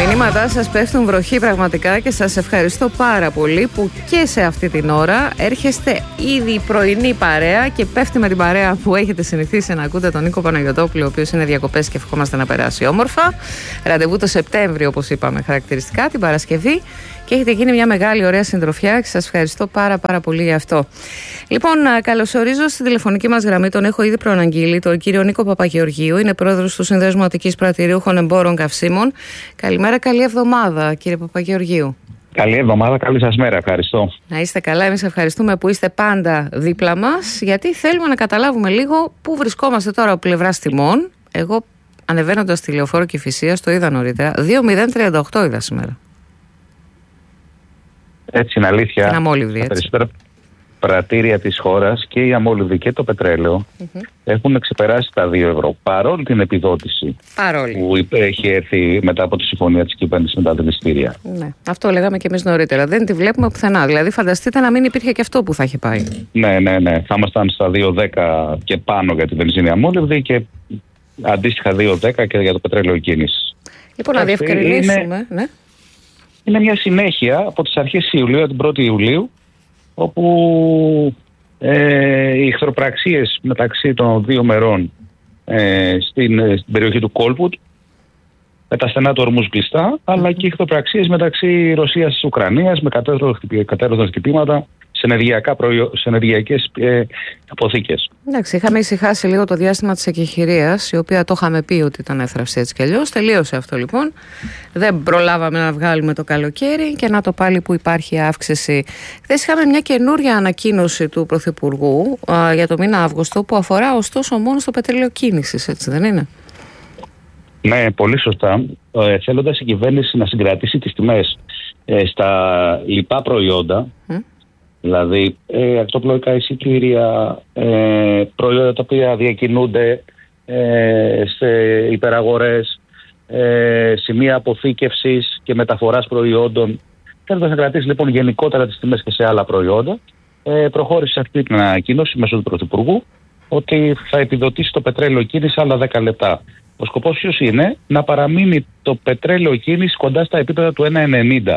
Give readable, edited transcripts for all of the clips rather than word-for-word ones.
μηνύματά σας πέφτουν βροχή πραγματικά και σας ευχαριστώ πάρα πολύ που και σε αυτή την ώρα έρχεστε ήδη η πρωινή παρέα και πέφτει με την παρέα που έχετε συνηθίσει να ακούτε τον Νίκο Παναγιωτόπουλο, ο οποίος είναι διακοπές και ευχόμαστε να περάσει όμορφα. Ραντεβού το Σεπτέμβριο, όπως είπαμε χαρακτηριστικά, την Παρασκευή, και έχετε γίνει μια μεγάλη ωραία συντροφιά και σας ευχαριστώ πάρα πολύ για αυτό. Λοιπόν, καλωσορίζω στη τηλεφωνική μας γραμμή, τον έχω ήδη προαναγγείλει, τον κύριο Νίκο Παπαγεωργίου, είναι πρόεδρος του Συνδέσμου Αττικής Πρατηρίουχων Εμπόρων Καυσίμων. Καλημέρα, καλή εβδομάδα, κύριε Παπαγεωργίου. Καλή εβδομάδα, καλή σας μέρα, ευχαριστώ. Να είστε καλά, εμείς ευχαριστούμε που είστε πάντα δίπλα μας, γιατί θέλουμε να καταλάβουμε λίγο πού βρισκόμαστε τώρα από πλευράς τιμών. Εγώ, ανεβαίνοντας τη Λεωφόρο Κηφισίας, το είδα νωρίτερα, 2.038 είδα σήμερα. Έτσι είναι αλήθεια. Την αμόλυβδη, τα περισσότερα πρατήρια της χώρας και η αμόλυβδη και το πετρέλαιο έχουν ξεπεράσει τα 2 ευρώ. Παρόλη την επιδότηση που έχει έρθει μετά από τη συμφωνία της κυβέρνησης με τα δηληστήρια. Ναι, αυτό λέγαμε και εμείς νωρίτερα. Δεν τη βλέπουμε πουθενά. Δηλαδή, φανταστείτε να μην υπήρχε και αυτό που θα είχε πάει. Ναι. Θα ήμασταν στα 2,10 και πάνω για τη βενζίνη αμόλυβδη και αντίστοιχα 2,10 και για το πετρέλαιο κίνησης. Λοιπόν, να διευκρινίσουμε. Είναι μια συνέχεια από τις αρχές Ιουλίου, την 1η Ιουλίου, όπου οι εχθροπραξίες μεταξύ των δύο μερών στην περιοχή του Κόλπουτ, με τα στενά του Ορμούζ κλειστά, αλλά και οι εχθροπραξίες μεταξύ Ρωσίας και Ουκρανίας με κατέρωθα χτυπήματα σε ενεργειακές αποθήκες. Εντάξει, είχαμε ησυχάσει λίγο το διάστημα της εκεχηρίας, η οποία το είχαμε πει ότι ήταν έθραυση έτσι κι αλλιώς. Τελείωσε αυτό λοιπόν. Δεν προλάβαμε να βγάλουμε το καλοκαίρι και να το πάλι που υπάρχει αύξηση. Χθες είχαμε μια καινούρια ανακοίνωση του Πρωθυπουργού για το μήνα Αύγουστο, που αφορά ωστόσο μόνο στο πετρέλαιο κίνησης, έτσι δεν είναι? Ναι, πολύ σωστά. Θέλοντας η κυβέρνηση να συγκρατήσει τις τιμές στα λοιπά προϊόντα, δηλαδή ακτοπλοϊκά εισιτήρια, προϊόντα τα οποία διακινούνται σε υπεραγορές, σημεία αποθήκευσης και μεταφοράς προϊόντων. Θέλοντας να κρατήσει λοιπόν γενικότερα τις τιμές και σε άλλα προϊόντα, προχώρησε αυτή την ανακοίνωση μέσω του Πρωθυπουργού ότι θα επιδοτήσει το πετρέλαιο κίνηση άλλα 10 λεπτά. Ο σκοπός ποιος είναι? Να παραμείνει το πετρέλαιο κίνηση κοντά στα επίπεδα του 1,90.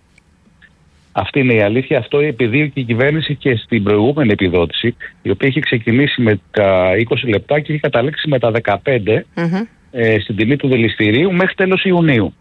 Αυτή είναι η αλήθεια. Αυτό επειδή η κυβέρνηση και στην προηγούμενη επιδότηση, η οποία είχε ξεκινήσει με τα 20 λεπτά και είχε καταλήξει με τα 15 στην τιμή του δηληστηρίου μέχρι τέλος Ιουνίου.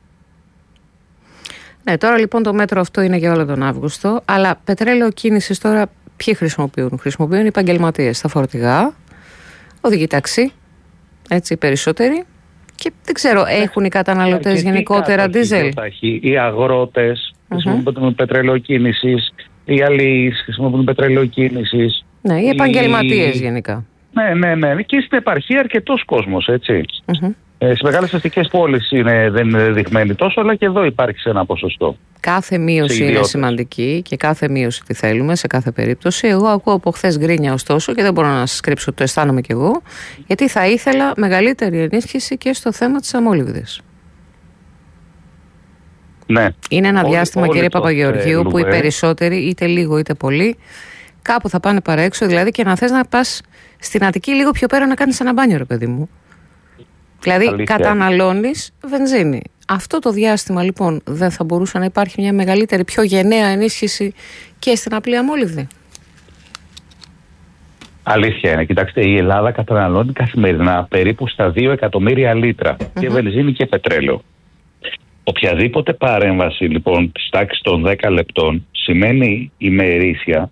Ναι, τώρα λοιπόν το μέτρο αυτό είναι για όλο τον Αύγουστο, αλλά πετρέλαιο κίνησης τώρα ποιοι χρησιμοποιούν? Χρησιμοποιούν οι επαγγελματίες, τα φορτηγά, οδηγοί ταξί, έτσι οι περισσότεροι, και δεν ξέρω, έχουν οι καταναλωτές γενικότερα ντίζελ? Οι αγρότες χρησιμοποιούν πετρέλαιο κίνησης, οι αλλοίς χρησιμοποιούν πετρέλαιο κίνησης. Ναι, οι επαγγελματίες γενικά. Ναι. Και στην επαρχία αρκετός κόσμος, έτσι. Στις μεγάλες αστικές πόλεις δεν είναι δεδειγμένοι τόσο, αλλά και εδώ υπάρχει σε ένα ποσοστό. Κάθε μείωση είναι σημαντική και κάθε μείωση τη θέλουμε σε κάθε περίπτωση. Εγώ ακούω από χθες γκρίνια ωστόσο, και δεν μπορώ να σας κρύψω ότι το αισθάνομαι κι εγώ, γιατί θα ήθελα μεγαλύτερη ενίσχυση και στο θέμα της αμόλυβδης. Ναι. Είναι ένα διάστημα, κύριε Παπαγεωργίου, που οι περισσότεροι, είτε λίγο είτε πολύ, κάπου θα πάνε παραέξω, δηλαδή, και να θες να πας στην Αττική λίγο πιο πέρα να κάνεις ένα μπάνιο, ρε παιδί μου. Δηλαδή καταναλώνεις βενζίνη. Αυτό το διάστημα λοιπόν δεν θα μπορούσε να υπάρχει μια μεγαλύτερη, πιο γενναία ενίσχυση και στην απλή αμόλυβδη? Αλήθεια είναι. Κοιτάξτε, η Ελλάδα καταναλώνει καθημερινά περίπου στα 2 εκατομμύρια λίτρα και βενζίνη και πετρέλαιο. Οποιαδήποτε παρέμβαση λοιπόν της τάξης των 10 λεπτών σημαίνει ημερήσια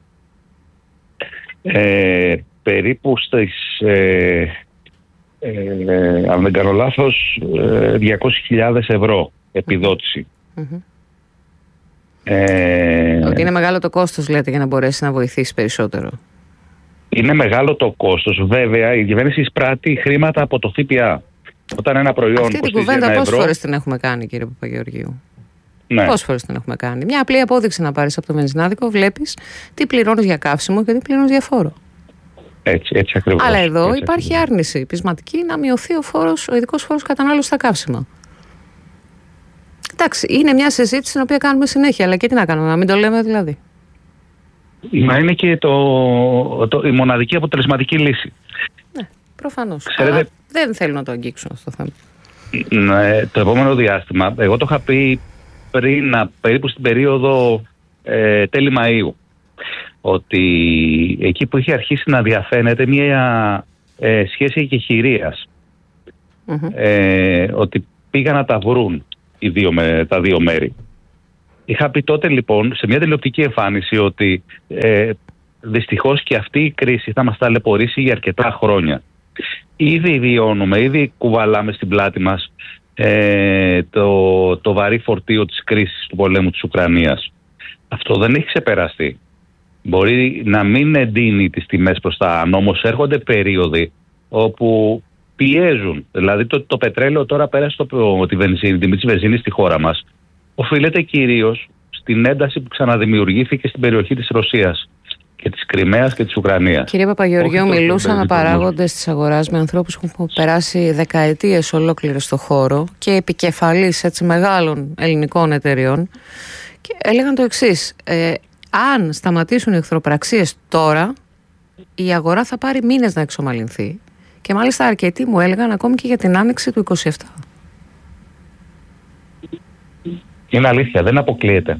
περίπου στις αν δεν κάνω λάθος 200.000 ευρώ επιδότηση. Ότι είναι μεγάλο το κόστος, λέτε, για να μπορέσει να βοηθήσει περισσότερο? Είναι μεγάλο το κόστος. Βέβαια η κυβέρνηση εισπράττει χρήματα από το ΦΠΑ. Όταν ένα προϊόν αυτή την κουβέντα πόσες φορές την έχουμε κάνει, κύριε Παπαγεωργίου? Ναι. Πόσες φορές την έχουμε κάνει? Μια απλή απόδειξη να πάρεις από το βενζινάδικο, βλέπεις τι πληρώνεις για καύσιμο και τι πληρώνεις για φόρο. Έτσι ακριβώς. Αλλά εδώ υπάρχει άρνηση πεισματική να μειωθεί ο ειδικός φόρος κατανάλωσης στα καύσιμα. Εντάξει, είναι μια συζήτηση την οποία κάνουμε συνέχεια, αλλά και τι να κάνουμε, να μην το λέμε δηλαδή? Μα είναι και η μοναδική αποτελεσματική λύση. Ναι, προφανώς. Ξέρετε, αλλά δεν θέλουν να το αγγίξουν αυτό το θέμα. Το επόμενο διάστημα, εγώ το είχα πει περίπου στην περίοδο τέλη Μαΐου, ότι εκεί που είχε αρχίσει να διαφαίνεται μια σχέση εκεχηρίας, ότι πήγαν να τα βρουν τα δύο μέρη. Είχα πει τότε λοιπόν σε μια τηλεοπτική εμφάνιση ότι δυστυχώς και αυτή η κρίση θα μας ταλαιπωρήσει για αρκετά χρόνια. Ήδη βιώνουμε, ήδη κουβαλάμε στην πλάτη μας το βαρύ φορτίο της κρίσης του πολέμου της Ουκρανίας. Αυτό δεν έχει ξεπεραστεί. Μπορεί να μην εντείνει τις τιμές προς τα άνω, όμως έρχονται περίοδοι όπου πιέζουν. Δηλαδή το πετρέλαιο τώρα πέρασε την τιμή της βενζίνης στη χώρα μας. Οφείλεται κυρίως στην ένταση που ξαναδημιουργήθηκε στην περιοχή της Ρωσίας και της Κριμαίας και της Ουκρανίας. Κύριε Παπαγεωργίου, μιλούσα με παράγοντες της αγοράς, με ανθρώπους που έχουν περάσει δεκαετίες ολόκληρες στο χώρο και επικεφαλής έτσι μεγάλων ελληνικών εταιριών και έλεγαν το εξής: αν σταματήσουν οι εχθροπραξίες τώρα, η αγορά θα πάρει μήνες να εξομαλυνθεί. Και μάλιστα αρκετοί μου έλεγαν ακόμη και για την άνοιξη του 27. Είναι αλήθεια, δεν αποκλείεται.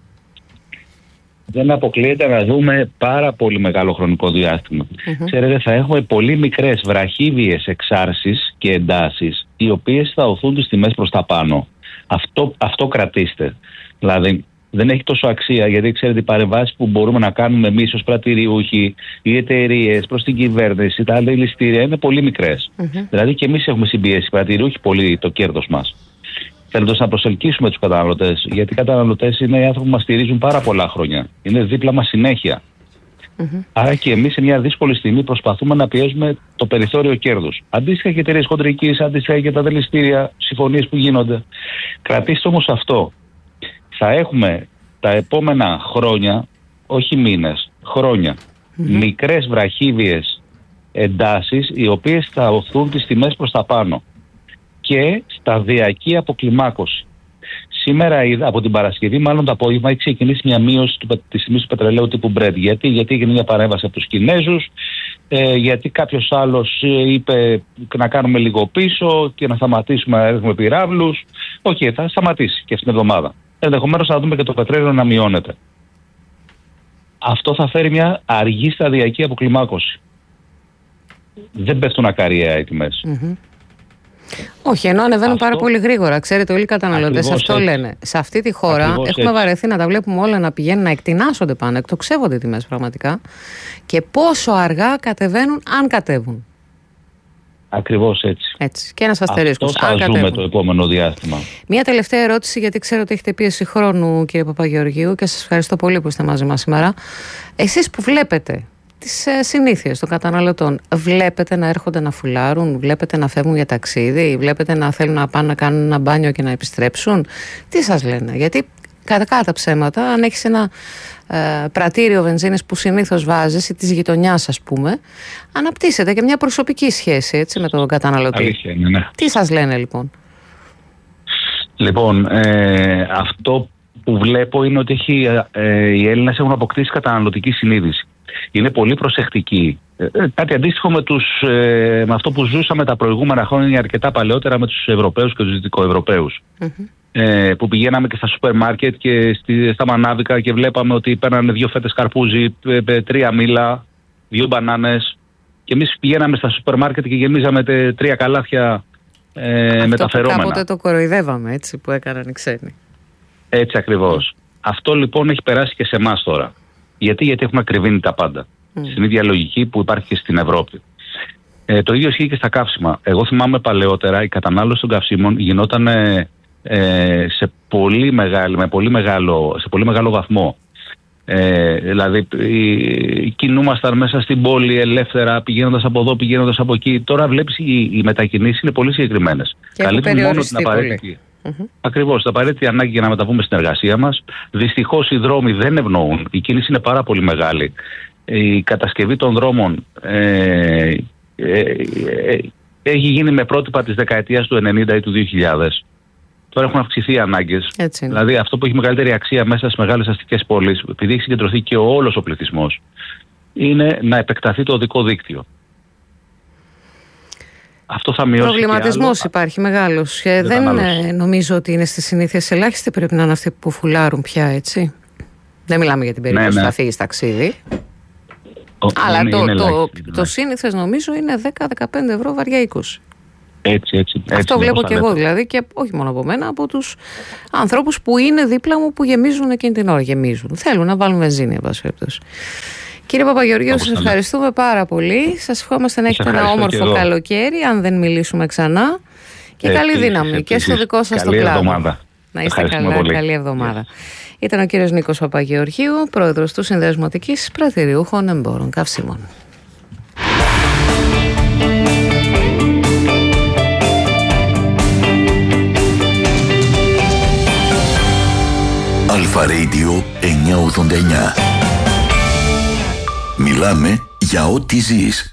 Δεν αποκλείεται να δούμε πάρα πολύ μεγάλο χρονικό διάστημα. Ξέρετε, θα έχουμε πολύ μικρές βραχύβιες εξάρσεις και εντάσεις, οι οποίες θα οθούν τις τιμές προς τα πάνω. Αυτό κρατήστε. Δηλαδή, δεν έχει τόσο αξία, γιατί ξέρετε, οι παρεμβάσεις που μπορούμε να κάνουμε εμείς ως πρατηριούχοι, οι εταιρείες προς την κυβέρνηση, τα άλλα ληστήρια είναι πολύ μικρές. Δηλαδή, και εμείς έχουμε συμπιέσει οι πρατηριούχοι πολύ το κέρδος μας. Θέλοντας να προσελκύσουμε τους καταναλωτές, γιατί οι καταναλωτές είναι οι άνθρωποι που μας στηρίζουν πάρα πολλά χρόνια. Είναι δίπλα μας συνέχεια. Άρα και εμείς σε μια δύσκολη στιγμή προσπαθούμε να πιέζουμε το περιθώριο κέρδους. Αντίστοιχα και εταιρείες χοντρικής, αντίστοιχα και τα δηληστήρια, συμφωνίες που γίνονται. Κρατήστε όμως αυτό. Θα έχουμε τα επόμενα χρόνια, όχι μήνες, χρόνια, μικρές βραχύβιες εντάσεις, οι οποίες θα οθούν τις τιμές προς τα πάνω. Και σταδιακή αποκλιμάκωση. Σήμερα είδα από την Παρασκευή, μάλλον το απόγευμα, έχει ξεκινήσει μια μείωση της τιμής του πετρελαίου τύπου Brent. Γιατί έγινε μια παρέμβαση από τους Κινέζους, γιατί κάποιος άλλος είπε να κάνουμε λίγο πίσω και να σταματήσουμε να έχουμε πυράβλους. Θα σταματήσει και αυτήν την εβδομάδα. Ενδεχομένως θα δούμε και το πετρέλαιο να μειώνεται. Αυτό θα φέρει μια αργή σταδιακή αποκλιμάκωση. Δεν πέφτουν ακαριαία οι τιμές. Όχι, ενώ ανεβαίνουν πάρα πολύ γρήγορα. Ξέρετε, όλοι οι καταναλωτές αυτό λένε. Σε αυτή τη χώρα έχουμε βαρεθεί να τα βλέπουμε όλα να πηγαίνουν, να εκτινάσσονται πάνω, εκτοξεύονται τιμές πραγματικά. Και πόσο αργά κατεβαίνουν, αν κατέβουν. Ακριβώς έτσι. Και ένας αστερίσκος. Αυτό θα ζούμε το επόμενο διάστημα. Μία τελευταία ερώτηση, γιατί ξέρω ότι έχετε πίεση χρόνου, κύριε Παπαγεωργίου, και σας ευχαριστώ πολύ που είστε μαζί μας σήμερα. Εσείς που βλέπετε τις συνήθειες των καταναλωτών, βλέπετε να έρχονται να φουλάρουν, βλέπετε να φεύγουν για ταξίδι, βλέπετε να θέλουν να πάνε να κάνουν ένα μπάνιο και να επιστρέψουν? Τι σας λένε? Γιατί κατά ψέματα, αν έχεις ένα πρατήριο βενζίνης που συνήθως βάζεις ή της γειτονιάς, ας πούμε, αναπτύσσεται και μια προσωπική σχέση, έτσι, με τον καταναλωτή. Αλήθεια είναι, ναι. Τι σας λένε λοιπόν? Λοιπόν, αυτό που βλέπω είναι ότι οι Έλληνες έχουν αποκτήσει καταναλωτική συνείδηση. Είναι πολύ προσεκτικοί. Κάτι αντίστοιχο με αυτό που ζούσαμε τα προηγούμενα χρόνια, αρκετά παλαιότερα, με τους Ευρωπαίους και τους Δυτικοευρωπαίους. Που πηγαίναμε και στα σούπερ μάρκετ και στα μανάβικα και βλέπαμε ότι παίρνανε 2 φέτες καρπούζι, 3 μήλα, 2 μπανάνες. Και εμείς πηγαίναμε στα σούπερ μάρκετ και γεμίζαμε 3 καλάθια μεταφερόμενα. Κάποτε το κοροϊδεύαμε, έτσι, που έκαναν οι ξένοι. Έτσι ακριβώς. Αυτό λοιπόν έχει περάσει και σε εμάς τώρα. Γιατί έχουμε ακριβήνει τα πάντα. Στην ίδια λογική που υπάρχει και στην Ευρώπη. Το ίδιο ισχύει και στα καύσιμα. Εγώ θυμάμαι παλαιότερα η κατανάλωση των καυσίμων γινόταν σε πολύ μεγάλο βαθμό. Δηλαδή κινούμασταν μέσα στην πόλη ελεύθερα, πηγαίνοντας από εδώ, πηγαίνοντας από εκεί. Τώρα βλέπεις οι μετακινήσεις είναι πολύ συγκεκριμένες. Καλύπτουν μόνο την απαραίτητη. Ακριβώς, την απαραίτητη ανάγκη για να μεταβούμε στην εργασία μας. Δυστυχώς οι δρόμοι δεν ευνοούν. Η κίνηση είναι πάρα πολύ μεγάλη. Η κατασκευή των δρόμων έχει γίνει με πρότυπα της δεκαετίας του 90 ή του 2000. Τώρα έχουν αυξηθεί οι ανάγκες. Δηλαδή αυτό που έχει μεγαλύτερη αξία μέσα στις μεγάλες αστικές πόλεις, επειδή έχει συγκεντρωθεί και όλος ο πληθυσμός, είναι να επεκταθεί το οδικό δίκτυο. αυτό θα μειώσει. Προβληματισμός υπάρχει μεγάλος. Δεν νομίζω ότι είναι στις συνήθειες. Ελάχιστοι πρέπει να είναι αυτοί που φουλάρουν πια, έτσι. Δεν μιλάμε για την περίπτωση που θα φύγει ταξίδι. Αλλά το σύνηθες νομίζω είναι 10-15 ευρώ βαριά 20. Έτσι, αυτό βλέπω και εγώ δηλαδή, και όχι μόνο από μένα, από τους ανθρώπους που είναι δίπλα μου που γεμίζουν εκείνη την ώρα. Θέλουν να βάλουν βενζίνη, εν πάση περιπτώσει. Κύριε Παπαγεωργίου, σας ευχαριστούμε πάρα πολύ. Σας ευχόμαστε να έχετε ένα όμορφο καλοκαίρι, αν δεν μιλήσουμε ξανά. Και καλή δύναμη και στο δικό σας το κλάδο. Να είστε καλά, καλή εβδομάδα. Ήταν ο κύριος Νίκος Παπαγεωργίου, πρόεδρος του Συνδέσμου Αττικής Πρατηριούχων Εμπόρων Καυσίμων. Αλφα Radio 989. Μιλάμε για ό,τι ζεις.